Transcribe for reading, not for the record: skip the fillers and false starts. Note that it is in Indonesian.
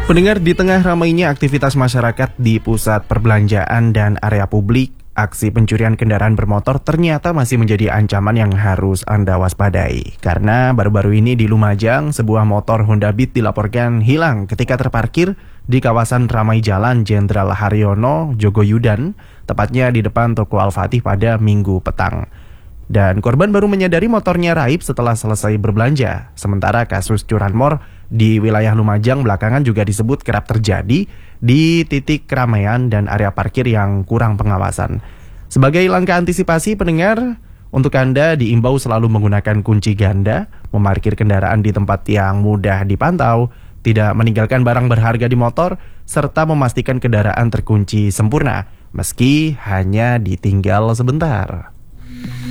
Pendengar, di tengah ramainya aktivitas masyarakat di pusat perbelanjaan dan area publik, aksi pencurian kendaraan bermotor ternyata masih menjadi ancaman yang harus Anda waspadai. Karena baru-baru ini di Lumajang, sebuah motor Honda Beat dilaporkan hilang ketika terparkir di kawasan ramai jalan Jenderal Haryono, Jogoyudan, tepatnya di depan toko Al-Fatih pada Minggu petang. Dan korban baru menyadari motornya raib setelah selesai berbelanja. Sementara kasus curanmor di wilayah Lumajang belakangan juga disebut kerap terjadi di titik keramaian dan area parkir yang kurang pengawasan. Sebagai langkah antisipasi, pendengar, untuk Anda diimbau selalu menggunakan kunci ganda, memarkir kendaraan di tempat yang mudah dipantau, tidak meninggalkan barang berharga di motor, serta memastikan kendaraan terkunci sempurna, meski hanya ditinggal sebentar.